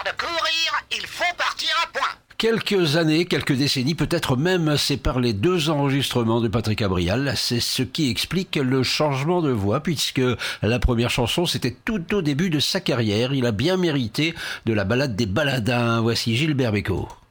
de courir, il faut partir à point. Quelques années, quelques décennies, peut-être même séparent les deux enregistrements de Patrick Abrial. C'est ce qui explique le changement de voix, puisque la première chanson, c'était tout au début de sa carrière. Il a bien mérité de la balade des baladins. Voici Gilbert Bécaud.